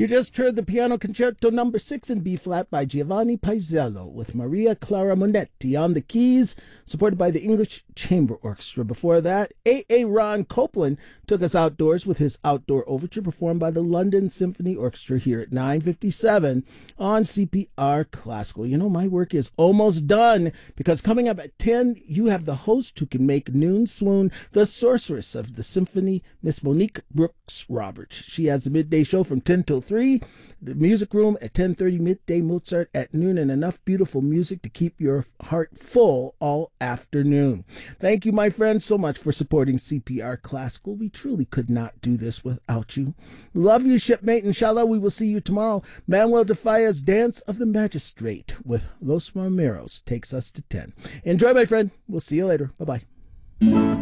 You just heard the Piano Concerto Number 6 in B-flat by Giovanni Paisiello with Maria Clara Monetti on the keys, supported by the English Chamber Orchestra. Before that, A. Ron Copland took us outdoors with his Outdoor Overture performed by the London Symphony Orchestra here at 9:57 on CPR Classical. You know, my work is almost done because coming up at 10, you have the host who can make noon swoon, the sorceress of the symphony, Miss Monique Brooks Roberts. She has the midday show from 10 till 3, the music room at 10:30, midday Mozart at noon, and enough beautiful music to keep your heart full all afternoon. Thank you, my friends, so much for supporting CPR Classical. We truly could not do this without you. Love you, shipmate. Inshallah, we will see you tomorrow. Manuel de Falla's Dance of the Magistrate with Los Marmeros takes us to 10. Enjoy, my friend. We'll see you later. Bye-bye.